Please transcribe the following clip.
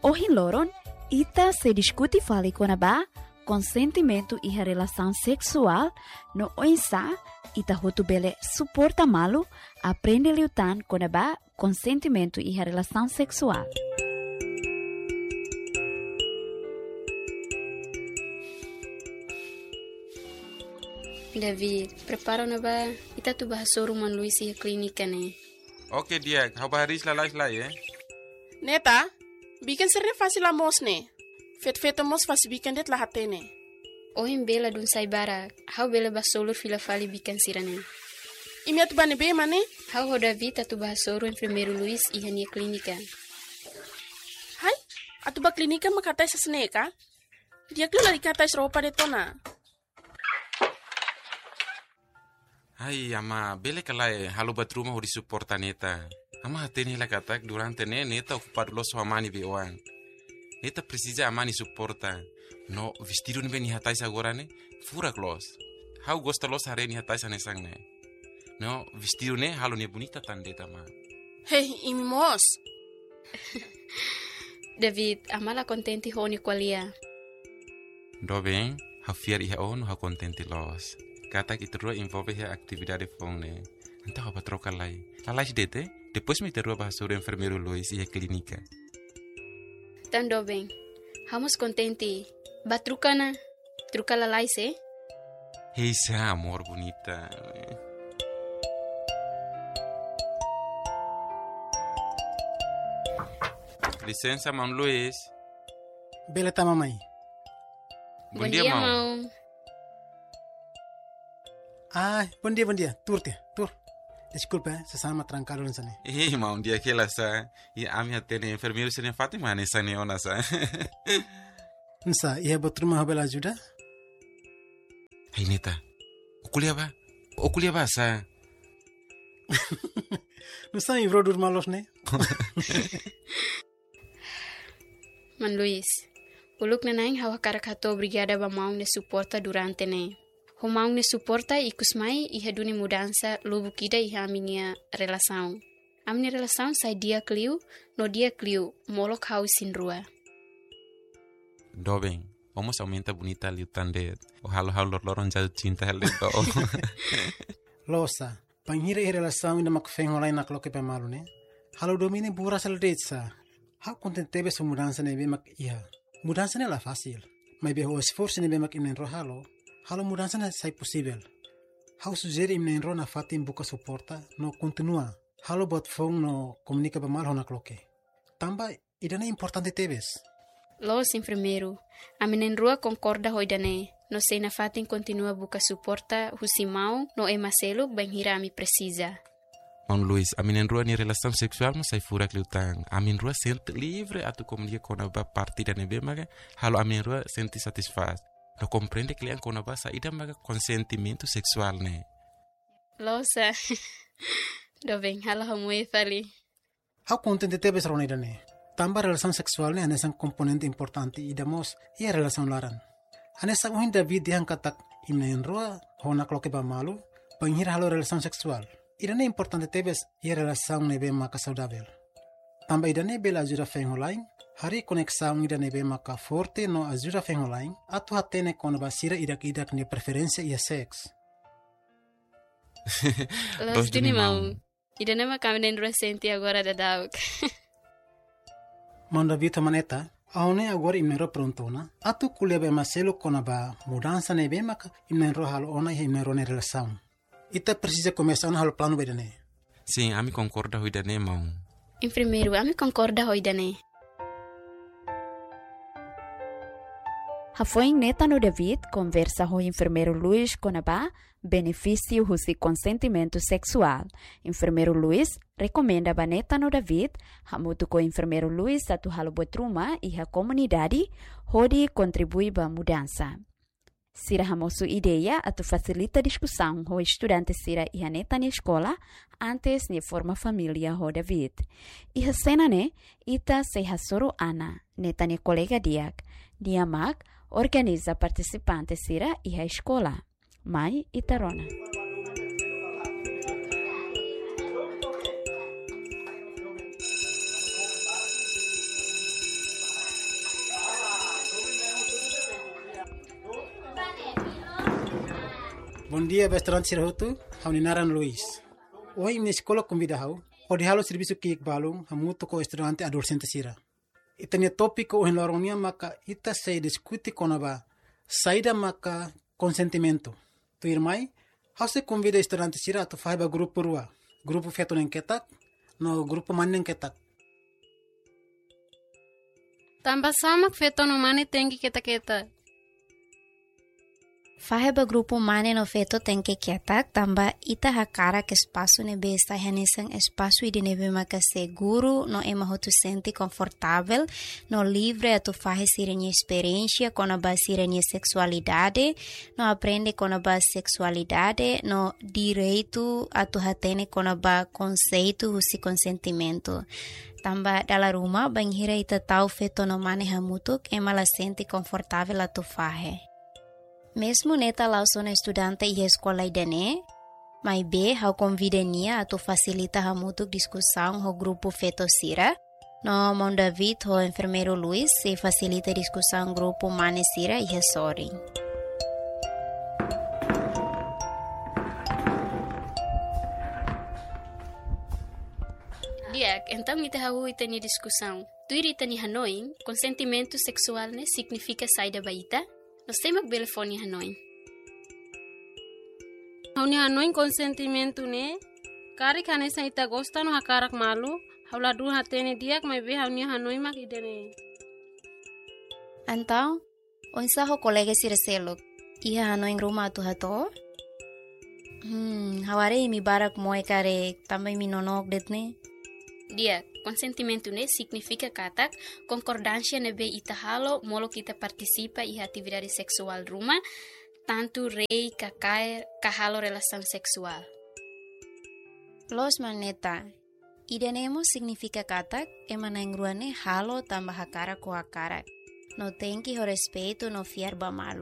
Hoje loron, ita se discute fale com a consentimento e a relação sexual no oinsa, ita hotu bele suporta malo, aprende lutar com a consentimento e a relação sexual. David, prepara na ba? Ita tu bahas man Luis e klinika ne. Oke dia, hau baharis lalai eh? Neta, bikin sere fácil amos ne. Fet amos fácil bikin det lahat ne. Ohin bela dun sai barak, hau bela basolur fila fali bikin sirane. Imi atu bane be mane? Hau ho David atu bahas enfermeiro Luis e hania klinika. Hai, atu ba klinika makatai sa sneka? Dia klu lari katai ropa de tona. Hai, ama, bele kalai halo batruma ho disuporta neta. Ama hateni la katak durante neta ocupado los amani beoan. Neta precisa amani suporta. No vestido ni beni hatais agora ne, fura clos. Hau gosta los hareni hatais anesang ne. No vestido ne halo ne bonita tandeta ma. Hey, imi mos. David, amala contenti honi qualia. Do bem, hau fiar iha ono hau contenti los. Kata que terua envolve a atividade fone. Então a troca lá. Lá dete, depois me terua para sobre o enfermeiro Luis e a clínica. Tando bem. Vamos contente. Batrucana. Truca lá se? Esse amor bonita. Licença, mão Luis. Beleza, mamãe. Bom dia, mão. Ah, bom dia. Tur. Desculpa, sesama trancado nessa né. Mão, dia que ela sa. E a minha tene enfermeiro se nem Fátima nessa neona sa. Nessa, ia botruma habela ajuda? Hey, neta. O kuliah ba sa? Não sabe em brodur malos né? Man Luis, uluk na naing hawa karakato brigada ba maung ne suporta durante ne. Ho maung ne suporta ikus mai iha duni mudança lubu kida iha aminia relação. Aminia relação sai dia kliu, no dia kliu, molok hau sin rua. Do bem, vamos aumenta bonita ali o tandet. O halo loron jauh cinta helde do. Losa, panghira i relação ina makfeng olay na kloke pa malu ne. Halo domine bura sal sa. Hau contentebe su mudança ne be mak iha. Mudança ne la fácil. Mas be ho esforço ne be mak imnen ro halo mudança ne sai possível. Hau sugere imnen ro na fatim buka suporta no continua. Halo bot fong no comunica pa mal na kloke. Tamba idane importante tebes. Los enfermeiro, a menenrua concorda hoidane. No sei na fatin continua buka suporta husimau no emaselo banhira ami precisa. Mão Luis, a menenrua ni relação sexual não sai fura cliutang. A menenrua sente livre a tu comunica com a partida nebe maga. Halo a menenrua sente satisfaz. No compreende que liang com a basa ida maga consentimento sexual ne. Losa, do bem, halo hamui fali. Hau contente tebes ro ne. Tamba relação sexual ne anesan componente importante idamos e a relação laran. Anesa uhin David dihan katak imnen roa hona kloke ba malu, banhir halo relação sexual. Idane importante tebes e a relação nebe maka saudável. Tamba idane bela ajuda feng online, hari conexão idane be maka forte no ajuda feng online, atu hatene kono basira idak ne preferência e sex. Los dini mau. Idane makamenen recente agora da dauk. Manda vita maneta, aone agora imnero prontona, atu kulia be maselo kona ba mudança ne be maka imnero halo ona e imnero ne relação. Ita precisa começar halo plano bedane. Sim, ami concorda hoidane mau. Enfermeiro, ami concorda hoidane. Foi neta no David conversa com o enfermeiro Luis Conabá benefício do consentimento sexual. Enfermeiro Luis recomenda a neta no David hamutu com o enfermeiro Luis atu halo botruma e a comunidade onde contribui para a mudança. Sira hamosu ideia atu facilita discussão com estudantes sira e a neta na escola antes de forma família com David. E a cena ne ita se hasoro Ana, neta ne colega diak, diamak organiza participantes sira e a escola. Mai itarona. Bom dia, restaurante Sirahutu, Hauninaran Luis. Hoje na escola convida hau, o de halo serviço que balung, hamuto ko estudante adolescente sira. Itanya tópico o enloronia maka ita se discute konaba saída maka consentimento. Tu irmai, hau se convida estudante sira tu faiba grupo rua, grupo feto neng ketak, no grupo maneng ketak. Tambah sama feto no mane tengi kita-kita. Faheba grupo mane no feto tem que quietar, tamba ita hakara que espaço nebe está renesang espaço e de nebe maka seguro, no ema hotu senti confortável, no livre a tu fahe sirenha experiência com a sirenha sexualidade, no aprende com a sexualidade, no direito a tu hatene com a conceito husi consentimento. Tamba dala rumah banghira ita tau feto no mane hamutuk ema la senti confortável a tu fahe. Mesmo neta lá sou estudante e escola idane, mas hau convidania a tu facilita hamutuk discussão ho grupo feto sira. No mon David ho enfermeiro Luis se facilita discussão grupo mane sira e sorry. Diak, então ita hau ita ni discussão. Tuiri ita ni Hanoi, consentimento sexual ne significa saída baita? Nós temos telefone Hanoi. Hauni Hanoi consentimento ne. Kari kanesa ita gosta no hakarak malu. Haula du hatene diak mai be hauni Hanoi mak idene. Então, onsa ho colega siraselok. Iha Hanoi em rumah tu hato? Haware mi barak moe kare também mi nonok detne. Dia, consentimento ne significa katak concordância nebe ita halo molo kita participa e atividade sexual rumah, tanto rei kahalo relação sexual. Los maneta, idenemo significa katak emana engruane halo tambah hakara ko hakara. No tenki ho respeito no fiar bamalu.